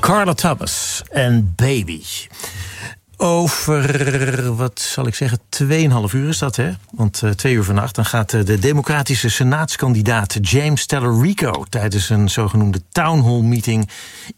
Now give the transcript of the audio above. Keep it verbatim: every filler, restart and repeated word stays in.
Carla Thomas en Baby. Over, wat zal ik zeggen, tweeënhalf uur is dat, hè? Want uh, twee uur vannacht, dan gaat uh, de democratische senaatskandidaat James Tallarico tijdens een zogenoemde town hall meeting